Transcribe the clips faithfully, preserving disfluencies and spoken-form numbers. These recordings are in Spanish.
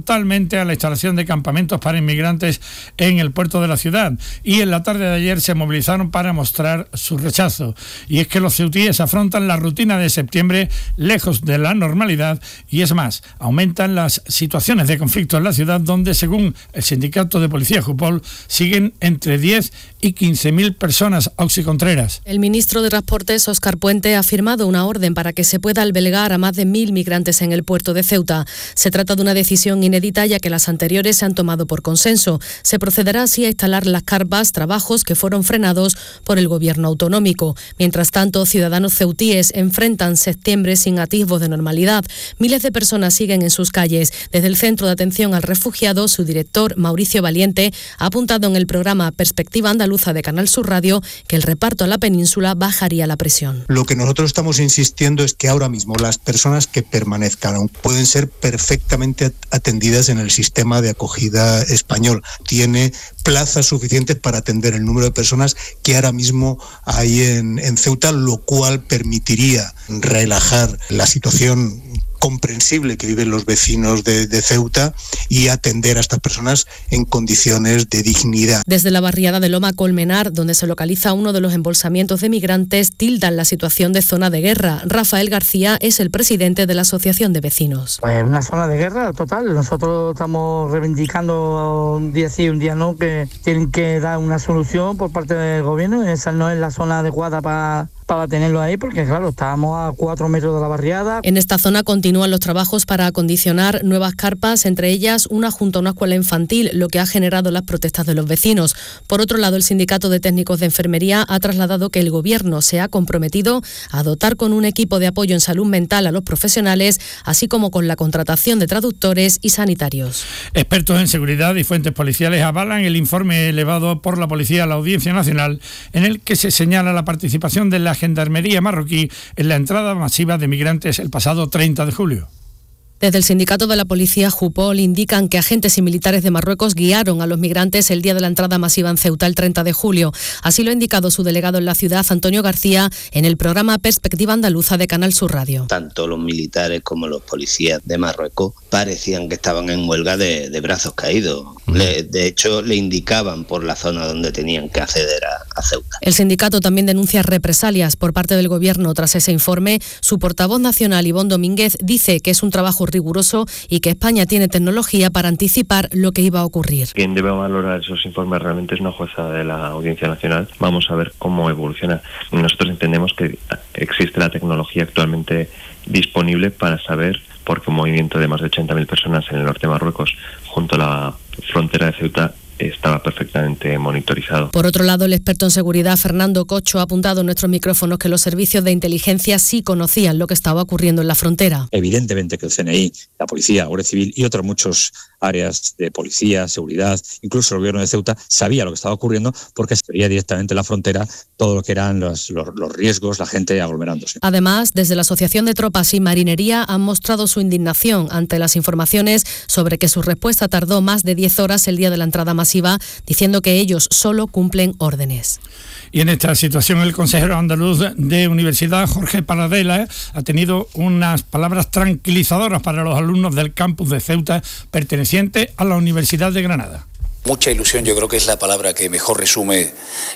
frontalmente a la instalación de campamentos para inmigrantes en el puerto de la ciudad, y en la tarde de ayer se movilizaron para mostrar su rechazo. Y es que los ceutíes afrontan la rutina de septiembre lejos de la normalidad, y es más, aumentan las situaciones de conflicto en la ciudad, donde según el sindicato de policía Jupol siguen entre diez y quince mil personas. Auxi Contreras. El ministro de Transportes, Óscar Puente, ha firmado una orden para que se pueda albergar a más de mil migrantes en el puerto de Ceuta. Se trata de una decisión inédita, ya que las anteriores se han tomado por consenso. Se procederá así a instalar las carpas, trabajos que fueron frenados por el gobierno autonómico. Mientras tanto, ciudadanos ceutíes enfrentan septiembre sin atisbos de normalidad. Miles de personas siguen en sus calles. Desde el Centro de Atención al Refugiado, su director, Mauricio Valiente, ha apuntado en el programa Perspectiva Andaluza de Canal Sur Radio que el reparto a la península bajaría la presión. Lo que nosotros estamos insistiendo es que ahora mismo las personas que permanezcan pueden ser perfectamente atendidas en el sistema de acogida español. Tiene plazas suficientes para atender el número de personas que ahora mismo hay en, en Ceuta, lo cual permitiría relajar la situación comprensible que viven los vecinos de, de Ceuta y atender a estas personas en condiciones de dignidad. Desde la barriada de Loma Colmenar, donde se localiza uno de los embolsamientos de migrantes, tildan la situación de zona de guerra. Rafael García es el presidente de la Asociación de Vecinos. Pues una zona de guerra total. Nosotros estamos reivindicando un día sí, un día no, que tienen que dar una solución por parte del gobierno. Esa no es la zona adecuada para... para tenerlo ahí, porque claro, estábamos a cuatro metros de la barriada. En esta zona continúan los trabajos para acondicionar nuevas carpas, entre ellas una junto a una escuela infantil, lo que ha generado las protestas de los vecinos. Por otro lado, el Sindicato de Técnicos de Enfermería ha trasladado que el Gobierno se ha comprometido a dotar con un equipo de apoyo en salud mental a los profesionales, así como con la contratación de traductores y sanitarios. Expertos en seguridad y fuentes policiales avalan el informe elevado por la policía a la Audiencia Nacional, en el que se señala la participación de la Gendarmería marroquí en la entrada masiva de migrantes el pasado treinta de julio. Desde el sindicato de la policía Jupol indican que agentes y militares de Marruecos guiaron a los migrantes el día de la entrada masiva en Ceuta el treinta de julio. Así lo ha indicado su delegado en la ciudad, Antonio García, en el programa Perspectiva Andaluza de Canal Sur Radio. Tanto los militares como los policías de Marruecos parecían que estaban en huelga de, de brazos caídos. Le, de hecho, le indicaban por la zona donde tenían que acceder a, a Ceuta. El sindicato también denuncia represalias por parte del Gobierno tras ese informe. Su portavoz nacional, Ivonne Domínguez, dice que es un trabajo riguroso y que España tiene tecnología para anticipar lo que iba a ocurrir. Quien debe valorar esos informes realmente es una jueza de la Audiencia Nacional. Vamos a ver cómo evoluciona. Nosotros entendemos que existe la tecnología actualmente disponible para saber, porque un movimiento de más de ochenta mil personas en el norte de Marruecos, junto a la frontera de Ceuta, estaba perfectamente monitorizado. Por otro lado, el experto en seguridad Fernando Cocho ha apuntado en nuestros micrófonos que los servicios de inteligencia sí conocían lo que estaba ocurriendo en la frontera. Evidentemente que el C N I, la policía, Guardia Civil y otras muchas áreas de policía, seguridad, incluso el gobierno de Ceuta, sabía lo que estaba ocurriendo porque se veía directamente en la frontera todo lo que eran los, los, los riesgos, la gente aglomerándose. Además, desde la Asociación de Tropas y Marinería han mostrado su indignación ante las informaciones sobre que su respuesta tardó más de diez horas el día de la entrada masiva, diciendo que ellos solo cumplen órdenes. Y en esta situación el consejero andaluz de Universidad, Jorge Paradela, ha tenido unas palabras tranquilizadoras para los alumnos del campus de Ceuta perteneciente a la Universidad de Granada. Mucha ilusión, yo creo que es la palabra que mejor resume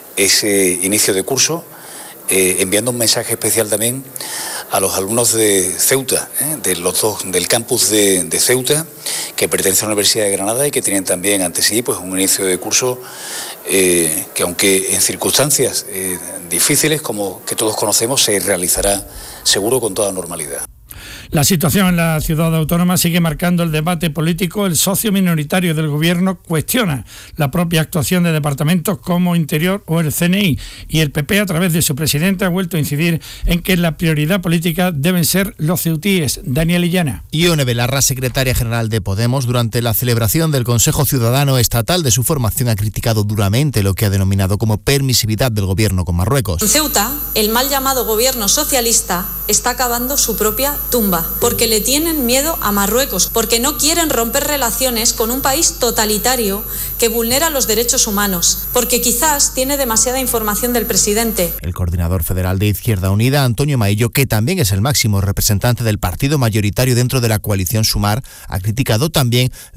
ese inicio de curso, eh, enviando un mensaje especial también a los alumnos de Ceuta, ¿eh? de los dos, del campus de, de Ceuta, que pertenecen a la Universidad de Granada y que tienen también ante sí pues un inicio de curso eh, que, aunque en circunstancias eh, difíciles, como que todos conocemos, se realizará seguro con toda normalidad. La situación en la ciudad autónoma sigue marcando el debate político. El socio minoritario del gobierno cuestiona la propia actuación de departamentos como Interior o el C N I, y el P P, a través de su presidente, ha vuelto a incidir en que la prioridad política deben ser los ceutíes. Daniel Illana. Ione Belarra, secretaria general de Podemos, durante la celebración del Consejo Ciudadano Estatal de su formación, ha criticado duramente lo que ha denominado como permisividad del gobierno con Marruecos. En Ceuta, el mal llamado gobierno socialista está cavando su propia tumba, porque le tienen miedo a Marruecos, porque no quieren romper relaciones con un país totalitario que vulnera los derechos humanos, porque quizás tiene demasiada información del presidente. El coordinador federal de Izquierda Unida, Antonio Maillo, que también es el máximo representante del partido mayoritario dentro de la coalición Sumar, ha criticado también